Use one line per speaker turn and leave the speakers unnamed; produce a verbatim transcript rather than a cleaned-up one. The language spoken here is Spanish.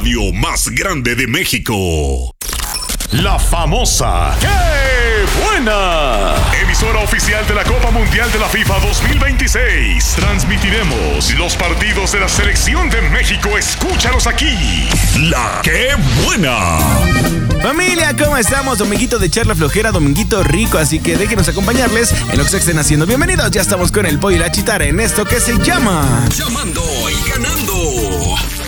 radio más grande de México.
La famosa ¡Qué buena! Emisora oficial de la Copa Mundial de la FIFA dos mil veintiséis. Transmitiremos los partidos de la Selección de México. Escúchalos aquí.
La ¡Qué buena!
Familia, ¿cómo estamos? Dominguito de charla flojera, dominguito rico, así que déjenos acompañarles en lo que se estén haciendo. Bienvenidos, ya estamos con el pollo y la chitara en esto que se llama...
Llamando y ganando.